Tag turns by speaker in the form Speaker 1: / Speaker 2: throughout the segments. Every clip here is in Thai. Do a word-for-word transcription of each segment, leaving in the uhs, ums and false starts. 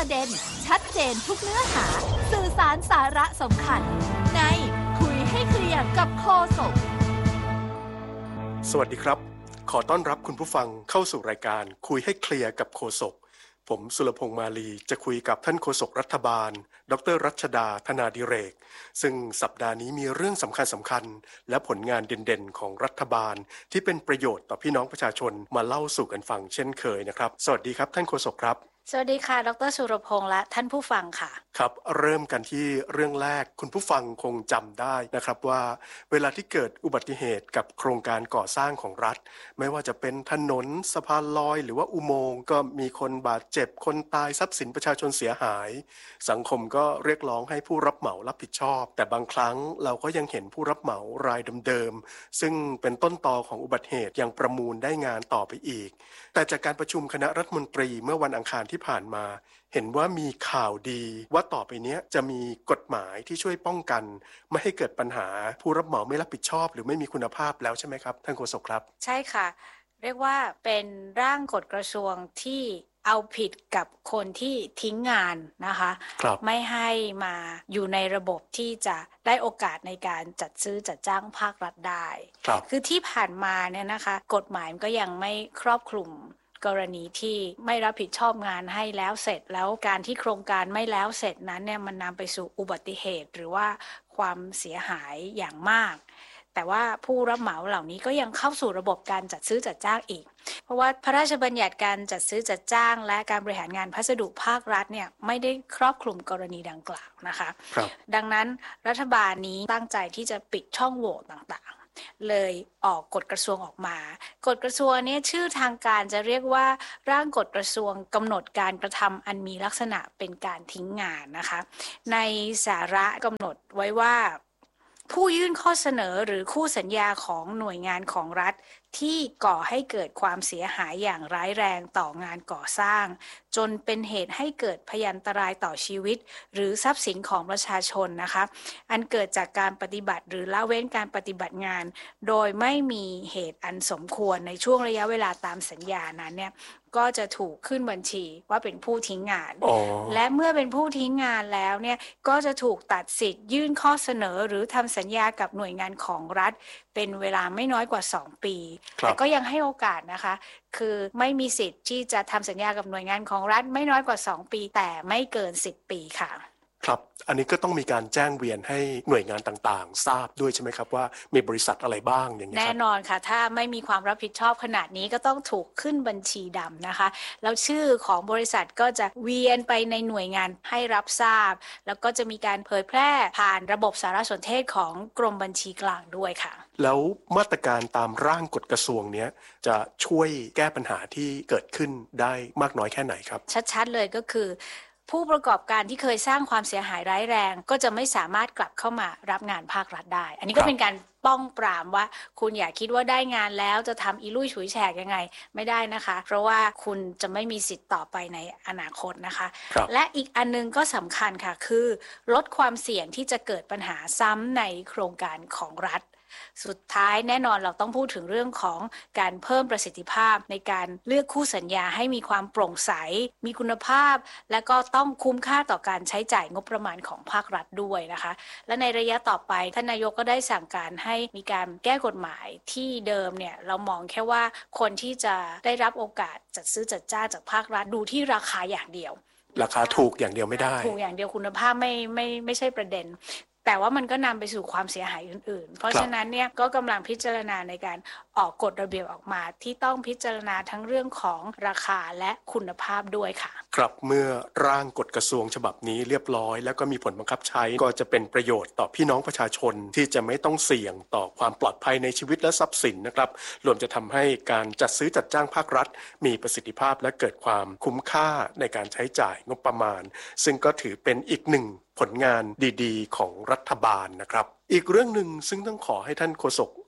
Speaker 1: ประเด็นชัดเจนทุกเนื้อหาสื่อสารสาระสำคัญในคุยให้เคลียร์กับโฆษก
Speaker 2: สวัสดีครับขอต้อนรับคุณผู้ฟังเข้าสู่รายการคุยให้เคลียร์กับโฆษกผมสุรพงษ์มาลีจะคุยกับท่านโฆษกรัฐบาลดร.รัชดาธนาดิเรกซึ่งสัปดาห์นี้มีเรื่องสำคัญสำคัญและผลงานเด่นๆของรัฐบาลที่เป็นประโยชน์ต่อพี่น้องประชาชนมาเล่าสู่กันฟังเช่นเคยนะครับสวัสดีครับท่านโฆษกครับ
Speaker 3: สวัสดีค่ะดร.สุรพงษ์และท่านผู้ฟังค่ะ
Speaker 2: ครับเริ่มกันที่เรื่องแรกคุณผู้ฟังคงจำได้นะครับว่าเวลาที่เกิดอุบัติเหตุกับโครงการก่อสร้างของรัฐไม่ว่าจะเป็นถนนสะพานลอยหรือว่าอุโมงค์ก็มีคนบาดเจ็บคนตายทรัพย์สินประชาชนเสียหายสังคมก็เรียกร้องให้ผู้รับเหมารับผิดชอบแต่บางครั้งเราก็ยังเห็นผู้รับเหมารายเดิมๆซึ่งเป็นต้นตอของอุบัติเหตุยังประมูลได้งานต่อไปอีกแต่จากการประชุมคณะรัฐมนตรีเมื่อวันอังคารที่ผ่านมาเห็นว่ามีข่าวดีว่าต่อไปนี้จะมีกฎหมายที่ช่วยป้องกันไม่ให้เกิดปัญหาผู้รับเหมาไม่รับผิดชอบหรือไม่มีคุณภาพแล้วใช่ไหมครับท่านโฆษกครับ
Speaker 3: ใช่ค่ะเรียกว่าเป็นร่างกฎกระทรวงที่เอาผิดกับคนที่ทิ้งงานนะคะไม่ให้มาอยู่ในระบบที่จะได้โอกาสในการจัดซื้อจัดจ้างภาครัฐได้คือที่ผ่านมาเนี่ยนะคะกฎหมายก็ยังไม่ครอบคลุมกรณีที่ไม่รับผิดชอบงานให้แล้วเสร็จแล้วการที่โครงการไม่แล้วเสร็จนั้นเนี่ยมันนำไปสู่อุบัติเหตุหรือว่าความเสียหายอย่างมากแต่ว่าผู้รับเหมาเหล่านี้ก็ยังเข้าสู่ระบบการจัดซื้อจัดจ้างอีกเพราะว่าพระราชบัญญัติการจัดซื้อจัดจ้างและการบริหารงานพัสดุภาครัฐเนี่ยไม่ได้ครอบคลุมกรณีดังกล่าวนะคะดังนั้นรัฐบาลนี้ตั้งใจที่จะปิดช่องโหว่ต่างๆเลยออกกฎกระทรวงออกมากฎกระทรวงนี้ชื่อทางการจะเรียกว่าร่างกฎกระทรวงกำหนดการกระทำอันมีลักษณะเป็นการทิ้งงานนะคะในสาระกำหนดไว้ว่าผู้ยื่นข้อเสนอหรือคู่สัญญาของหน่วยงานของรัฐที่ก่อให้เกิดความเสียหายอย่างร้ายแรงต่องานก่อสร้างจนเป็นเหตุให้เกิดพยันตรายต่อชีวิตหรือทรัพย์สินของประชาชนนะคะอันเกิดจากการปฏิบัติหรือละเว้นการปฏิบัติงานโดยไม่มีเหตุอันสมควรในช่วงระยะเวลาตามสัญญานั้นเนี่ยก็จะถูกขึ้นบัญชีว่าเป็นผู้ทิ้งงาน oh. และเมื่อเป็นผู้ทิ้งงานแล้วเนี่ยก็จะถูกตัดสิทธิ์ยื่นข้อเสนอหรือทำสัญญากับหน่วยงานของรัฐเป็นเวลาไม่น้อยกว่าสองปีแต่ก็ยังให้โอกาสนะคะคือไม่มีสิทธิ์ที่จะทำสัญญากับหน่วยงานของรัฐไม่น้อยกว่าสองปีแต่ไม่เกินสิบปีค่ะ
Speaker 2: ครับอันนี้ก็ต้องมีการแจ้งเวียนให้หน่วยงานต่างๆทราบด้วยใช่ไหมครับว่ามีบริษัทอะไรบ้างอย่างนี้
Speaker 3: แน่นอนค่ะถ้าไม่มีความรับผิดชอบขนาดนี้ก็ต้องถูกขึ้นบัญชีดำนะคะแล้วชื่อของบริษัทก็จะเวียนไปในหน่วยงานให้รับทราบแล้วก็จะมีการเผยแพร่ผ่านระบบสารสนเทศของกรมบัญชีกลางด้วยค่ะ
Speaker 2: แล้วมาตรการตามร่างกฎกระทรวงนี้จะช่วยแก้ปัญหาที่เกิดขึ้นได้มากน้อยแค่ไหนครับ
Speaker 3: ชัดๆเลยก็คือผู้ประกอบการที่เคยสร้างความเสียหายร้ายแรงก็จะไม่สามารถกลับเข้ามารับงานภาครัฐได้อันนี้ก็เป็นการป้องปรามว่าคุณอย่าคิดว่าได้งานแล้วจะทำอีลุ่ยฉุยแฉกยังไงไม่ได้นะคะเพราะว่าคุณจะไม่มีสิทธิ์ต่อไปในอนาคตนะคะและอีกอันนึงก็สำคัญค่ะคือลดความเสี่ยงที่จะเกิดปัญหาซ้ำในโครงการของรัฐสุดท้ายแน่นอนเราต้องพูดถึงเรื่องของการเพิ่มประสิทธิภาพในการเลือกคู่สัญญาให้มีความโปร่งใสมีคุณภาพและก็ต้องคุ้มค่าต่อการใช้จ่ายงบประมาณของภาครัฐด้วยนะคะและในระยะต่อไปท่านนายกก็ได้สั่งการให้มีการแก้กฎหมายที่เดิมเนี่ยเรามองแค่ว่าคนที่จะได้รับโอกาสจัดซื้อจัดจ้างจากภาครัฐดูที่ราคาอย่างเดียว
Speaker 2: ราคาถูกอย่างเดียวไม่ได้
Speaker 3: ถูกอย่างเดียวคุณภาพไม่ไม่ไม่ใช่ประเด็นแต่ว่ามันก็นำไปสู่ความเสียหายอื่นๆเพราะฉะนั้นเนี่ยก็กำลังพิจารณาในการออกกฎระเบียบออกมาที่ต้องพิจารณาทั้งเรื่องของราคาและคุณภาพด้วยค่ะ
Speaker 2: ครับเมื่อร่างกฎกระทรวงฉบับนี้เรียบร้อยแล้วก็มีผลบังคับใช้ก็จะเป็นประโยชน์ต่อพี่น้องประชาชนที่จะไม่ต้องเสี่ยงต่อความปลอดภัยในชีวิตและทรัพย์สินนะครับรวมจะทำให้การจัดซื้อจัดจ้างภาครัฐมีประสิทธิภาพและเกิดความคุ้มค่าในการใช้จ่ายงบประมาณซึ่งก็ถือเป็นอีกหนึ่งผลงานดีๆของรัฐบาลนะครับอีกเรื่องหนึ่งซึ่งต้องขอให้ท่านโฆษก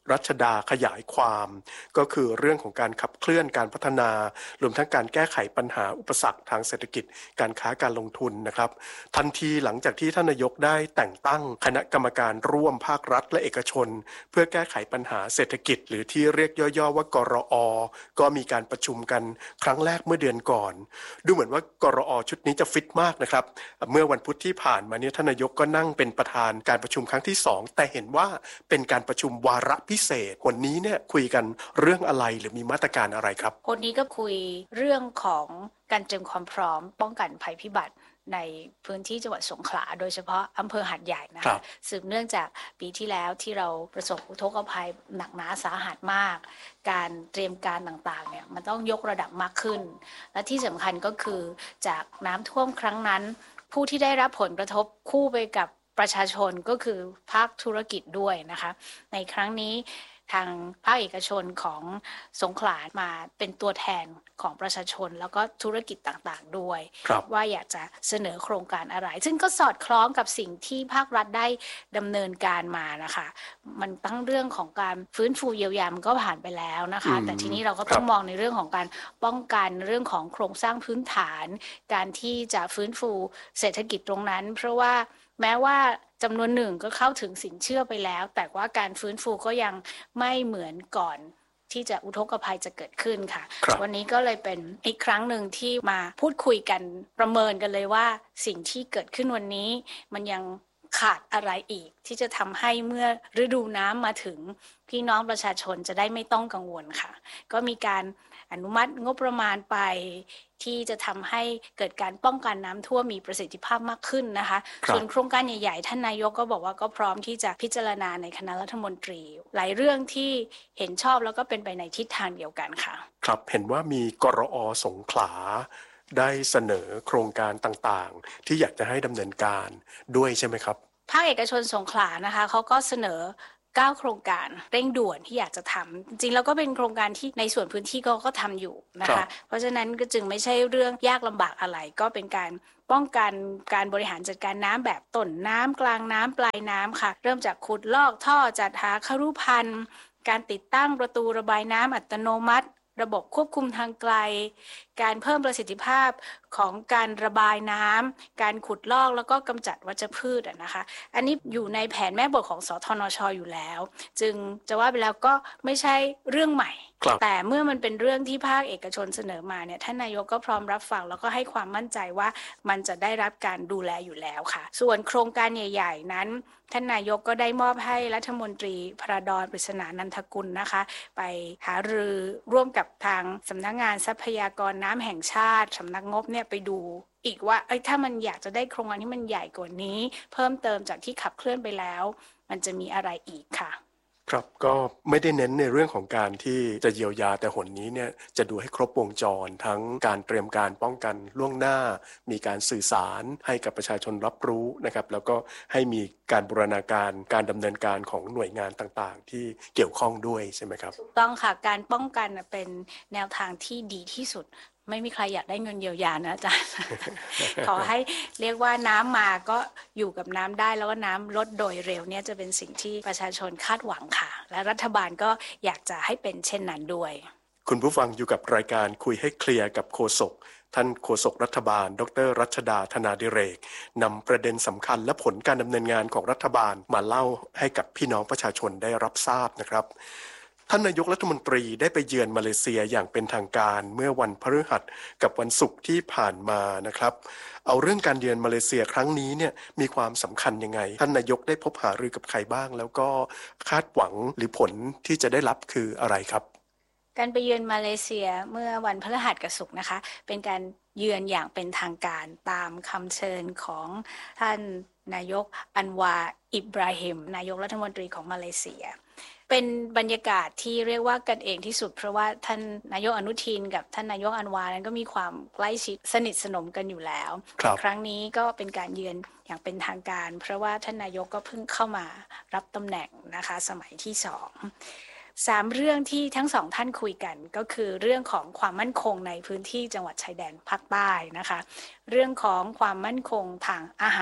Speaker 2: รัชดาขยายความก็คือเรื่องของการขับเคลื่อนการพัฒนารวมทั้งการแก้ไขปัญหาอุปสรรคทางเศรษฐกิจการค้าการลงทุนนะครับทันทีหลังจากที่ท่านนายกได้แต่งตั้งคณะกรรมการร่วมภาครัฐและเอกชนเพื่อแก้ไขปัญหาเศรษฐกิจหรือที่เรียกย่อๆว่ากรอ.ก็มีการประชุมกันครั้งแรกเมื่อเดือนก่อนดูเหมือนว่ากรอ.ชุดนี้จะฟิตมากนะครับเมื่อวันพุธที่ผ่านมาเนี่ยท่านนายกก็นั่งเป็นประธานการประชุมครั้งที่สองแต่เห็นว่าเป็นการประชุมวาระพิเศษวันนี้เนี่ยคุยกันเรื่องอะไรหรือมีมาตรการอะไรครับ
Speaker 3: วันนี้ก็คุยเรื่องของการเตรียมความพร้อมป้องกันภัยพิบัติในพื้นที่จังหวัดสงขลาโดยเฉพาะอำเภอหาดใหญ่นะคะสืบเนื่องจากปีที่แล้วที่เราประสบอุทกภัยหนักหนาสาหัสมากการเตรียมการต่างๆเนี่ยมันต้องยกระดับมากขึ้นและที่สำคัญก็คือจากน้ำท่วมครั้งนั้นผู้ที่ได้รับผลกระทบคู่ไปกับประชาชนก็คือภาคธุรกิจด้วยนะคะในครั้งนี้ทางภาคเอกชนของสงขลามาเป็นตัวแทนของประชาชนแล้วก็ธุรกิจต่างๆด้วยว่าอยากจะเสนอโครงการอะไรซึ่งก็สอดคล้องกับสิ่งที่ภาครัฐได้ดำเนินการมานะคะมันตั้งเรื่องของการฟื้นฟูเยียวยามันก็ผ่านไปแล้วนะคะแต่ทีนี้เราก็ต้องมองในเรื่องของการป้องกันเรื่องของโครงสร้างพื้นฐานการที่จะฟื้นฟูเศรษฐกิจตรงนั้นเพราะว่าแม้ว่าจำนวนหนึ่งก็เข้าถึงสินเชื่อไปแล้วแต่ว่าการฟื้นฟูก็ยังไม่เหมือนก่อนที่จะอุทกภัยจะเกิดขึ้นค่ะวันนี้ก็เลยเป็นอีกครั้งหนึ่งที่มาพูดคุยกันประเมินกันเลยว่าสิ่งที่เกิดขึ้นวันนี้มันยังขาดอะไรอีกที่จะทำให้เมื่อฤดูน้ำมาถึงพี่น้องประชาชนจะได้ไม่ต้องกังวลค่ะก็มีการอนุมัติงบประมาณไปที่จะทำให้เกิดการป้องกันน้ำท่วมมีประสิทธิภาพมากขึ้นนะคะส่วนโครงการใหญ่ๆท่านนายกก็บอกว่าก็พร้อมที่จะพิจารณาในคณะรัฐมนตรีหลายเรื่องที่เห็นชอบแล้วก็เป็นไปในทิศทางเดียวกันค่ะ
Speaker 2: ครับเห็นว่ามีกรอ.สงขลาได้เสนอโครงการต่างๆที่อยากจะให้ดำเนินการด้วยใช่ไหมครับ
Speaker 3: ภาคเอกชนสงขลานะคะเขาก็เสนอเก้าโครงการเร่งด่วนที่อยากจะทำจริงๆแล้วก็เป็นโครงการที่ในส่วนพื้นที่ก็ก็ทำอยู่นะคะเพราะฉะนั้นก็จึงไม่ใช่เรื่องยากลำบากอะไรก็เป็นการป้องกันการบริหารจัดการน้ำแบบต้นน้ำกลางน้ำปลายน้ำค่ะเริ่มจากขุดลอกท่อจัดหาครุพันธ์การติดตั้งประตูระบายน้ำอัตโนมัติระบบควบคุมทางไกลการเพิ่มประสิทธิภาพของการระบายน้ำการขุดลอกแล้วก็กำจัดวัชพืชนะคะอันนี้อยู่ในแผนแม่บทของสธนช.อยู่แล้วจึงจะว่าไปแล้วก็ไม่ใช่เรื่องใหม่แต่เมื่อมันเป็นเรื่องที่ภาคเอกชนเสนอมาเนี่ยท่านนายกก็พร้อมรับฟังแล้วก็ให้ความมั่นใจว่ามันจะได้รับการดูแลอยู่แล้วค่ะส่วนโครงการใหญ่ๆนั้นท่านนายกก็ได้มอบให้รัฐมนตรีพระดอนปริศนานันทกุลนะคะไปหารือร่วมกับทางสำนักงานทรัพยากรน้ำแห่งชาติสำนักงบเนี่ยไปดูอีกว่าเอ้ยถ้ามันอยากจะได้โครงการที่มันใหญ่กว่านี้เพิ่มเติมจากที่ขับเคลื่อนไปแล้วมันจะมีอะไรอีกค่ะ
Speaker 2: ครับก็ไม่ได้เน้นในเรื่องของการที่จะเยียวยาแต่หนนี้เนี่ยจะดูให้ครบวงจรทั้งการเตรียมการป้องกันล่วงหน้ามีการสื่อสารให้กับประชาชนรับรู้นะครับแล้วก็ให้มีการบูรณาการการดำเนินการของหน่วยงานต่างๆที่เกี่ยวข้องด้วยใช่ไหมครับ
Speaker 3: ถูกต้องค่ะการป้องกันเป็นแนวทางที่ดีที่สุดไม่มีใครอยากได้เงินเยียวยานะอาจารย์ ขอให้เรียกว่าน้ำมาก็อยู่กับน้ำได้แล้วก็น้ำลดโดยเร็วเนี่ยจะเป็นสิ่งที่ประชาชนคาดหวังค่ะและรัฐบาลก็อยากจะให้เป็นเช่นนั้นด้วย
Speaker 2: คุณผู้ฟังอยู่กับรายการคุยให้เคลียร์กับโฆษกท่านโฆษกรัฐบาลดร.รัชดาธนาดิเรกนำประเด็นสำคัญและผลการดำเนินงานของรัฐบาลมาเล่าให้กับพี่น้องประชาชนได้รับทราบนะครับท่านนายกรัฐมนตรีได้ไปเยือนมาเลเซียอย่างเป็นทางการเมื่อวันพฤหัสกับวันศุกร์ที่ผ่านมานะครับเอาเรื่องการเยือนมาเลเซียครั้งนี้เนี่ยมีความสำคัญยังไงท่านนายกได้พบหารือกับใครบ้างแล้วก็คาดหวังหรือผลที่จะได้รับคืออะไรครับ
Speaker 3: การไปเยือนมาเลเซียเมื่อวันพฤหัสกับศุกร์นะคะเป็นการเยือนอย่างเป็นทางการตามคำเชิญของท่านนายกอันวาอิบราฮิมนายกรัฐมนตรีของมาเลเซียเป็นบรรยากาศที่เรียกว่ากันเองที่สุดเพราะว่าท่านนายกอนุทินกับท่านนายกอันวานั้นก็มีความใกล้ชิดสนิทสนมกันอยู่แล้วครั้งนี้ก็เป็นการเยือนอย่างเป็นทางการเพราะว่าท่านนายกก็เพิ่งเข้ามารับตำแหน่งนะคะสมัยที่สองสามเรื่องที่ทั้งสองท่านคุยกันก็คือเรื่องของความมั่นคงในพื้นที่จังหวัดชายแดนภาคใต้นะคะเรื่องของความมั่นคงทางอาหาร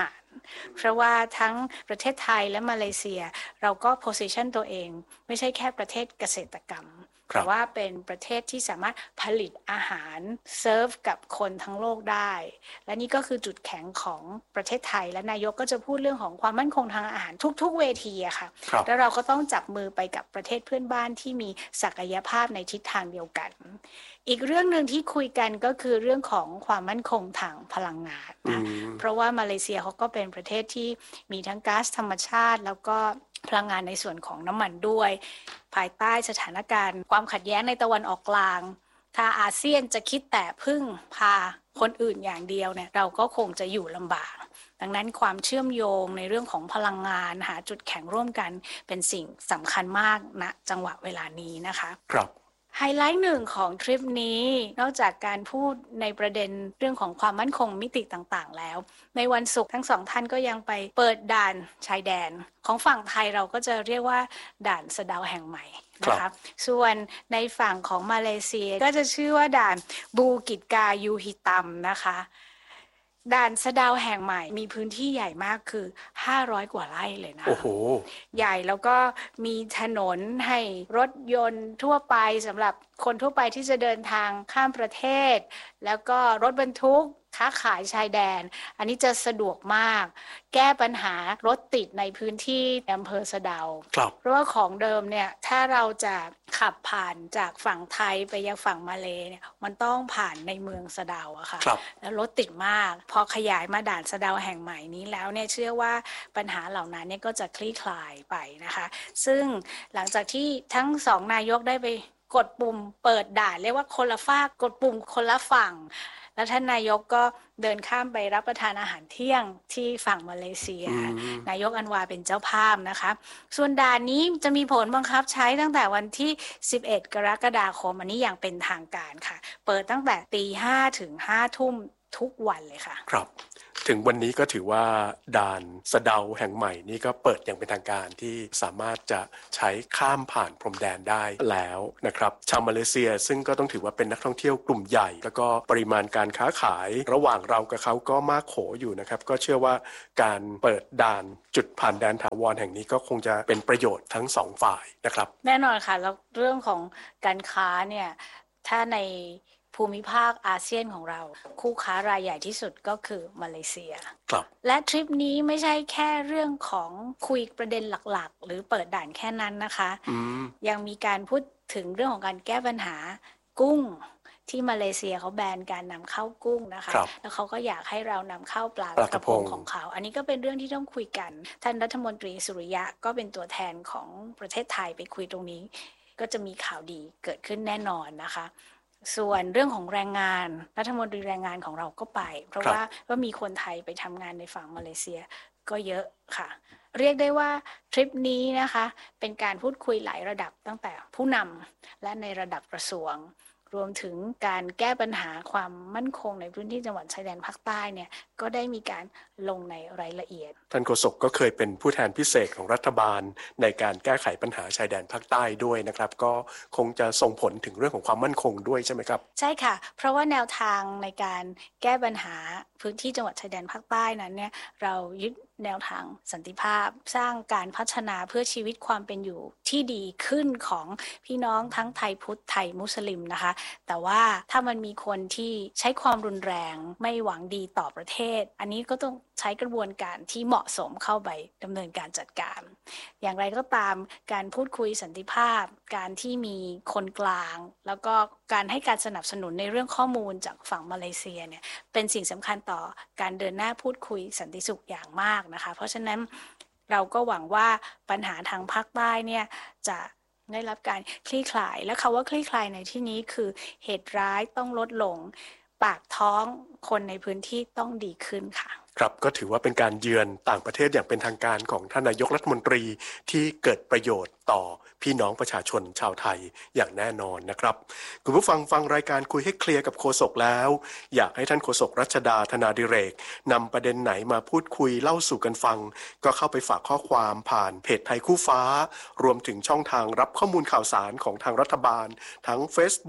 Speaker 3: เพราะว่าทั้งประเทศไทยและมาเลเซียเราก็ position ตัวเองไม่ใช่แค่ประเทศเกษตรกรรมแต่ว่าเป็นประเทศที่สามารถผลิตอาหารเซิร์ฟกับคนทั้งโลกได้และนี่ก็คือจุดแข็งของประเทศไทยและนายกก็จะพูดเรื่องของความมั่นคงทางอาหารทุกๆเวทีอะค่ะแล้วเราก็ต้องจับมือไปกับประเทศเพื่อนบ้านที่มีศักยภาพในทิศทางเดียวกันอีกเรื่องนึงที่คุยกันก็คือเรื่องของความมั่นคงทางพลังงานนะเพราะว่ามาเลเซียเขาก็เป็นประเทศที่มีทั้งก๊าซธรรมชาติแล้วก็พลังงานในส่วนของน้ำมันด้วยภายใต้สถานการณ์ความขัดแย้งในตะวันออกกลางถ้าอาเซียนจะคิดแต่พึ่งพาคนอื่นอย่างเดียวเนี่ยเราก็คงจะอยู่ลำบากดังนั้นความเชื่อมโยงในเรื่องของพลังงานหาจุดแข็งร่วมกันเป็นสิ่งสำคัญมากณจังหวะเวลานี้นะคะ
Speaker 2: ครับ
Speaker 3: ไฮไลท์หนึ่งของทริปนี้นอกจากการพูดในประเด็นเรื่องของความมั่นคงมิติต่างๆแล้วในวันศุกร์ทั้งสองท่านก็ยังไปเปิดด่านชายแดนของฝั่งไทยเราก็จะเรียกว่าด่านสะเดาแห่งใหม่นะคะส่วนในฝั่งของมาเลเซียก็จะชื่อว่าด่านบูกิจกายูฮิตัมนะคะด่านสะเดาแห่งใหม่มีพื้นที่ใหญ่มากคือห้าร้อยกว่าไร่เลยนะ
Speaker 2: โอ้โห
Speaker 3: ใหญ่แล้วก็มีถนนให้รถยนต์ทั่วไปสำหรับคนทั่วไปที่จะเดินทางข้ามประเทศแล้วก็รถบรรทุกค้าขายชายแดนอันนี้จะสะดวกมากแก้ปัญหารถติดในพื้นที่อำเภอสะเดาเพราะว่าของเดิมเนี่ยถ้าเราจะขับผ่านจากฝั่งไทยไปยังฝั่งมาเลเนี่ยมันต้องผ่านในเมืองสะเดาอะค่ะแล้วรถติดมากพอขยายมาด่านสะเดาแห่งใหม่นี้แล้วเนี่ยเชื่อว่าปัญหาเหล่านั้นเนี่ยก็จะคลี่คลายไปนะคะซึ่งหลังจากที่ทั้งสองนายกได้ไปกดปุ่มเปิดด่านเรียกว่าคนละฝากกดปุ่มคนละฝั่งแล้วท่านนายกก็เดินข้ามไปรับประทานอาหารเที่ยงที่ฝั่งมาเลเซียนายกอันวาเป็นเจ้าภาพนะคะส่วนด่านนี้จะมีผลบังคับใช้ตั้งแต่วันที่สิบเอ็ดกรกฎาคมอันนี้อย่างเป็นทางการค่ะเปิดตั้งแต่ตีห้าถึงห้าทุ่มทุกวันเลยค่ะ
Speaker 2: ครับถึงวันนี้ก็ถือว่าด่านสะเดาแห่งใหม่นี้ก็เปิดอย่างเป็นทางการที่สามารถจะใช้ข้ามผ่านพรมแดนได้แล้วนะครับชาวมาเลเซียซึ่งก็ต้องถือว่าเป็นนักท่องเที่ยวกลุ่มใหญ่แล้วก็ปริมาณการค้าขายระหว่างเรากับเขาก็มากโขอยู่นะครับก็เชื่อว่าการเปิดด่านจุดผ่านแดนถาวรแห่งนี้ก็คงจะเป็นประโยชน์ทั้งสองฝ่ายนะครับ
Speaker 3: แน่นอนค่ะแล้วเรื่องของการค้าเนี่ยถ้าในภูมิภาคอาเซียนของเราคู่ค้ารายใหญ่ที่สุดก็คือมาเลเซีย
Speaker 2: ครับ
Speaker 3: และทริปนี้ไม่ใช่แค่เรื่องของคุยประเด็นหลักๆหรือเปิดด่านแค่นั้นนะคะยังมีการพูดถึงเรื่องของการแก้ปัญหากุ้งที่มาเลเซียเขาแบนการนำเข้ากุ้งนะคะแล้วเขาก็อยากให้เรานำเข้าปลากระพงของเขาอันนี้ก็เป็นเรื่องที่ต้องคุยกันท่านรัฐมนตรีสุริยะก็เป็นตัวแทนของประเทศไทยไปคุยตรงนี้ก็จะมีข่าวดีเกิดขึ้นแน่นอนนะคะส่วนเรื่องของแรงงานรัฐมนตรีแรงงานของเราก็ไปเพราะว่าก็มีคนไทยไปทำงานในฝั่งมาเลเซียก็เยอะค่ะเรียกได้ว่าทริปนี้นะคะเป็นการพูดคุยหลายระดับตั้งแต่ผู้นำและในระดับกระทรวงรวมถึงการแก้ปัญหาความมั่นคงในพื้นที่จังหวัดชายแดนภาคใต้เนี่ยก็ได้มีการลงในรายละเอียด
Speaker 2: ท่านโฆษกก็เคยเป็นผู้แทนพิเศษของรัฐบาลในการแก้ไขปัญหาชายแดนภาคใต้ด้วยนะครับก็คงจะส่งผลถึงเรื่องของความมั่นคงด้วยใช่ไหมครับ
Speaker 3: ใช่ค่ะเพราะว่าแนวทางในการแก้ปัญหาพื้นที่จังหวัดชายแดนภาคใต้นั้นเนี่ยเรายึดแนวทางสันติภาพสร้างการพัฒนาเพื่อชีวิตความเป็นอยู่ที่ดีขึ้นของพี่น้องทั้งไทยพุทธไทยมุสลิมนะคะแต่ว่าถ้ามันมีคนที่ใช้ความรุนแรงไม่หวังดีต่อประเทศอันนี้ก็ต้องใช้กระบวนการที่เหมาะสมเข้าไปดำเนินการจัดการอย่างไรก็ตามการพูดคุยสันติภาพการที่มีคนกลางแล้วก็การให้การสนับสนุนในเรื่องข้อมูลจากฝั่งมาเลเซียเนี่ยเป็นสิ่งสำคัญต่อการเดินหน้าพูดคุยสันติสุขอย่างมากนะคะเพราะฉะนั้นเราก็หวังว่าปัญหาทางภาคใต้เนี่ยจะได้รับการคลี่คลายและคำว่าคลี่คลายในที่นี้คือเหตุร้ายต้องลดลงปากท้องคนในพื้นที่ต้องดีขึ้นค่ะ
Speaker 2: ครับก็ถือว่าเป็นการเยือนต่างประเทศอย่างเป็นทางการของท่านนายกรัฐมนตรีที่เกิดประโยชน์ต่อพี่น้องประชาชนชาวไทยอย่างแน่นอนนะครับคุณผู้ฟังฟังรายการคุยให้เคลียร์กับโฆษกแล้วอยากให้ท่านโฆษกรัชดาธนาดิเรกนำประเด็นไหนมาพูดคุยเล่าสู่กันฟังก็เข้าไปฝากข้อความผ่านเพจไทยคู่ฟ้ารวมถึงช่องทางรับข้อมูลข่าวสารของทางรัฐบาลทั้ง Facebook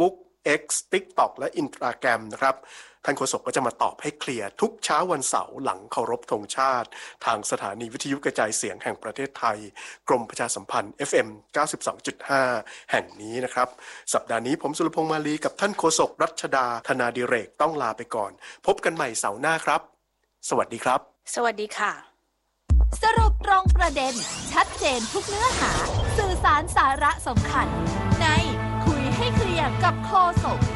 Speaker 2: X TikTok และ Instagram นะครับท่านโฆษกก็จะมาตอบให้เคลียร์ทุกเช้าวันเสาร์หลังเคารพธงชาติทางสถานีวิทยุกระจายเสียงแห่งประเทศไทยกรมประชาสัมพันธ์ เอฟ เอ็ม เก้าสิบสองจุดห้า แห่งนี้นะครับสัปดาห์นี้ผมสุรพงษ์มาลีกับท่านโฆษกรัชดาธนาดิเรกต้องลาไปก่อนพบกันใหม่เสาร์หน้าครับสวัสดีครับ
Speaker 3: สวัสดีค่ะ
Speaker 1: สรุปตรงประเด็นชัดเจนทุกเนื้อหาสื่อสารสาระสำคัญในคุยให้เคลียร์กับโฆษก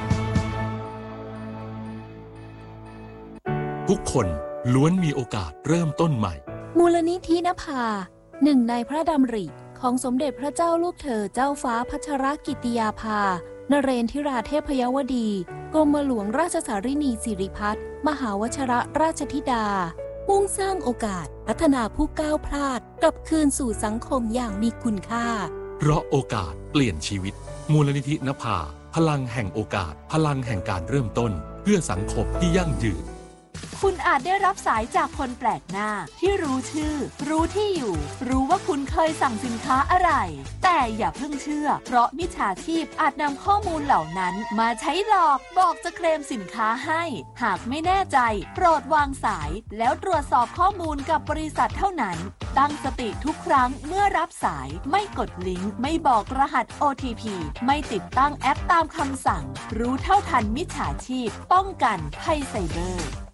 Speaker 4: ทุกคนล้วนมีโอกาสเริ่มต้นใหม่
Speaker 5: มูลนิธินภาหนึ่งในพระดำริของสมเด็จพระเจ้าลูกเธอเจ้าฟ้าพัชรกิติยาภานเรนทิราเทพยวดีกรมหลวงราชสารินีสิริพัฒน์มหาวชรราชธิดามุ่งสร้างโอกาสพัฒนาผู้ก้าวพลาดกลับคืนสู่สังคมอย่างมีคุณค่า
Speaker 4: เพราะโอกาสเปลี่ยนชีวิตมูลนิธินภาพลังแห่งโอกาสพลังแห่งการเริ่มต้นเพื่อสังคมที่ยั่งยืน
Speaker 1: คุณอาจได้รับสายจากคนแปลกหน้าที่รู้ชื่อรู้ที่อยู่รู้ว่าคุณเคยสั่งสินค้าอะไรแต่อย่าเพิ่งเชื่อเพราะมิจฉาชีพอาจนำข้อมูลเหล่านั้นมาใช้หลอกบอกจะเคลมสินค้าให้หากไม่แน่ใจโปรดวางสายแล้วตรวจสอบข้อมูลกับบริษัทเท่านั้นตั้งสติทุกครั้งเมื่อรับสายไม่กดลิงก์ไม่บอกรหัส โอ ที พี ไม่ติดตั้งแอปตามคำสั่งรู้เท่าทันมิจฉาชีพป้องกันภัยไซเบอร์